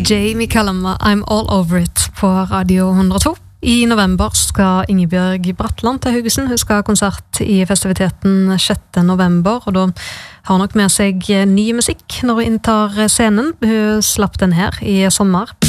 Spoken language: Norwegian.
Jamie Cullum, I'm all over it på Radio 102. I november skal Ingebjørg Bratland til Haugesund. Hun skal ha konsert i festiviteten 6. november, og da har hun nok med seg ny musikk når hun inntar scenen. Hun slapp den her i sommer